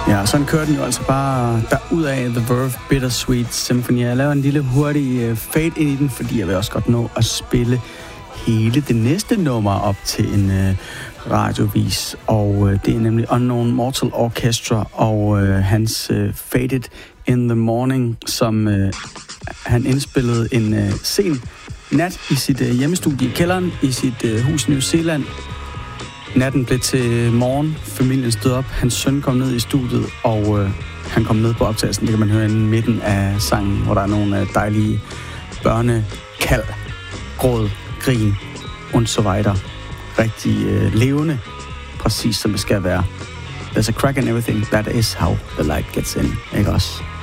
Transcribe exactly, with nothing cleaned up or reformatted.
Ja, sådan kører den jo altså bare derudad The Verve Bittersweet Symphony. Jeg laver en lille hurtig uh, fade ind i den, fordi jeg vil også godt nå at spille hele det næste nummer op til en uh, radiovis. Og uh, det er nemlig Unknown Mortal Orchestra og uh, hans uh, Faded in the Morning, som uh, han indspillede en uh, sen nat i sit uh, hjemmestudie i kælderen i sit uh, hus i New Zealand. Natten blev til morgen, familien stod op, hans søn kom ned i studiet, og øh, han kom ned på optagelsen. Det kan man høre i midten af sangen, hvor der er nogle øh, dejlige børnekald, gråd, grin og så videre. Rigtig øh, levende, præcis som det skal være. There's a crack in everything, that is how the light gets in, ikke også?